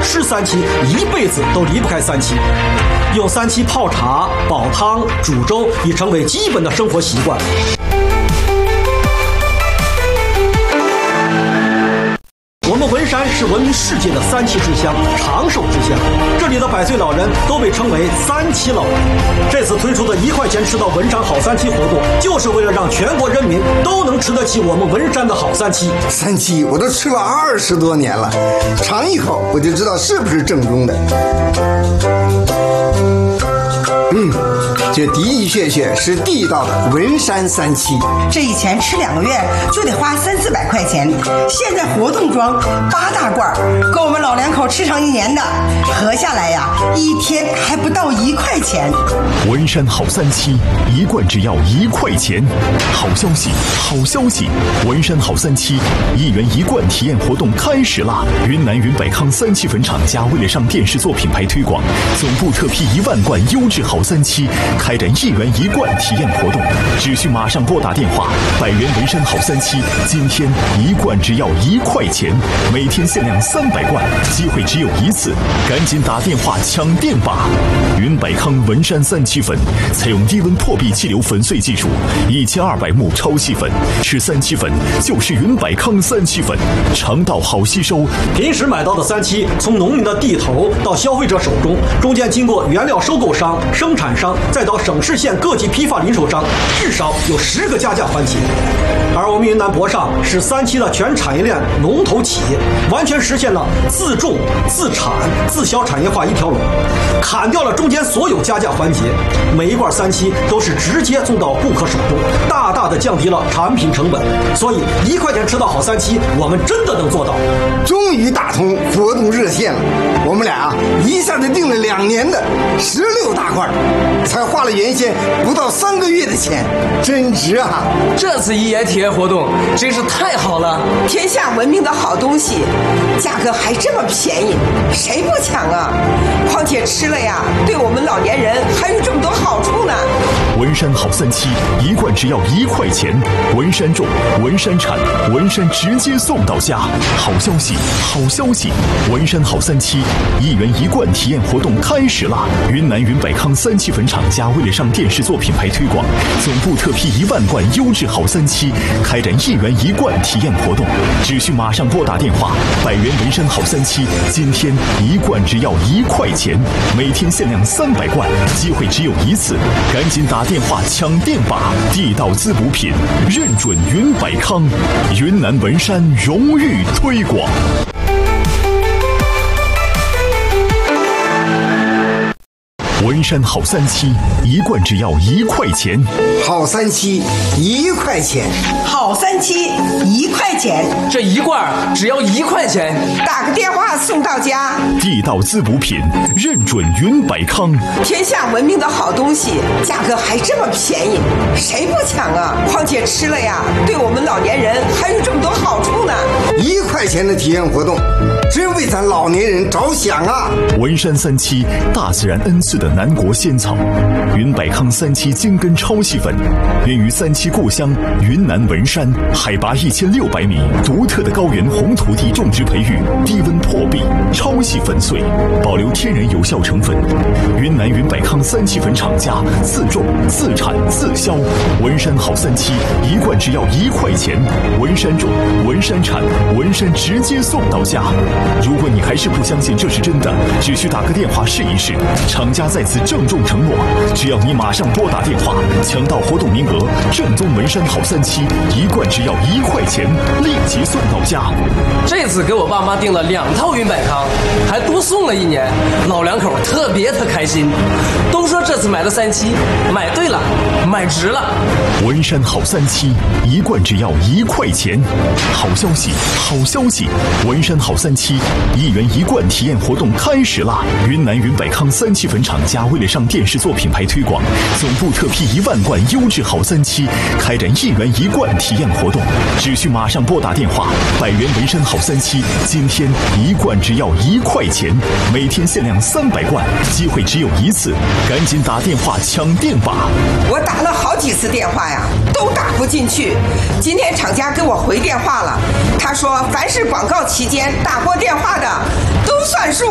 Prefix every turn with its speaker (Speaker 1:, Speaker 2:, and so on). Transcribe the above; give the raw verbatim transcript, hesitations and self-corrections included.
Speaker 1: 吃三七一辈子都离不开三七。用三七泡茶、煲汤、煮粥已成为基本的生活习惯。我们文山是闻名世界的三七之乡，长寿之乡。这里的百岁老人都被称为三七老人。这次推出的一块钱吃到文山好三七活动，就是为了让全国人民都能吃得起我们文山的好三七。
Speaker 2: 三七我都吃了二十多年了，尝一口我就知道是不是正宗的。嗯，这的的确确是地道的文山三七。
Speaker 3: 这以前吃两个月就得花三四百块钱，现在活动装八大罐，够我们老两口吃上一年的，合下来呀，一天还不到一块钱。
Speaker 4: 文山好三七，一罐只要一块钱。好消息，好消息！文山好三七一元一罐体验活动开始啦！云南云百康三七粉厂家为了上电视做品牌推广，总部特批一万罐优质好三七，开展一元一罐体验活动，只需马上拨打电话，百元文山好三七，今天一罐只要一块钱，每天限量三百罐，机会只有一次，赶紧打电话抢店吧！云百康文山三七粉采用低温破壁气流粉碎技术，一千二百目超细粉，吃三七粉就是云百康三七粉，肠道好吸收。
Speaker 1: 平时买到的三七，从农民的地头到消费者手中，中间经过原料收购商、生产商，再到省市县各级批发零售商，至少有十个加价环节。而我们云南博尚是三七的全产业链龙头企业，完全实现了自种、自产、自销产业化一条龙，砍掉了中间所有加价环节，每一罐三七都是直接送到顾客手中，大大的降低了产品成本。所以一块钱吃到好三七，我们真的能做到。
Speaker 2: 终于打通活动热线了，我们俩啊一下子订了两年的十六大罐，才花了原先不到三个月的钱，真值啊！
Speaker 5: 这次一元体验活动真是太好了，
Speaker 3: 天下闻名的好东西，价格还这么便宜，谁不抢啊？况且吃了呀，对我们老年人还有这么多好处呢。
Speaker 4: 文山好三七一罐只要一块钱，文山种、文山产、文山直接送到家。好消息，好消息！文山好三七一元一罐体验活动开始啦！云南云百康三七粉厂家为了上电视做品牌推广，总部特批一万罐优质好三七，开展一元一罐体验活动，只需马上拨打电话，百元文山好三七，今天一罐只要一块钱，每天限量三百罐，机会只有一次，赶紧打电话抢店吧！地道滋补品，认准云百康，云南文山荣誉推广。文山好三七一罐只要一块钱，
Speaker 2: 好三七一块钱，
Speaker 3: 好三七一块钱，
Speaker 5: 这一罐只要一块钱，
Speaker 3: 打个电话送到家。
Speaker 4: 地道滋补品，认准云百康，
Speaker 3: 天下闻名的好东西，价格还这么便宜，谁不抢啊？况且吃了呀，对我们老年人还有这么多好处呢。
Speaker 2: 一块钱的体验活动，真为咱老年人着想啊！
Speaker 4: 文山三七，大自然恩赐的南国仙草，云百康三七精根超细粉，源于三七故乡云南文山，海拔一千六百米，独特的高原红土地种植培育，低温破壁，超细粉碎，保留天然有效成分。云南云百康三七粉厂家自种、自产、自销，文山好三七一罐只要一块钱，文山种、文山产、文山直接送到家。如果你还是不相信这是真的，只需打个电话试一试。厂家在此郑重承诺，只要你马上拨打电话，抢到活动名额，正宗文山好三七一罐只要一块钱，立即送到家。
Speaker 5: 这次给我爸妈订了两套云百康，还多送了一年，老两口特别的开心，都说这次买了三七，买对了，买值了。
Speaker 4: 文山好三七一罐只要一块钱，好消息，好消息！文山好三七一元一罐体验活动开始啦！云南云百康三七粉厂家为了上电视做品牌推广，总部特批一万罐优质好三七，开展一元一罐体验活动，只需马上拨打电话，百元文山好三七，今天一罐只要一块钱，每天限量三百罐，机会只有一次，赶紧打电话抢店吧！
Speaker 3: 我打了好几次电话呀，都打不进去。今天厂家给我回电话了，他说凡是广告期间打过电话的都算数。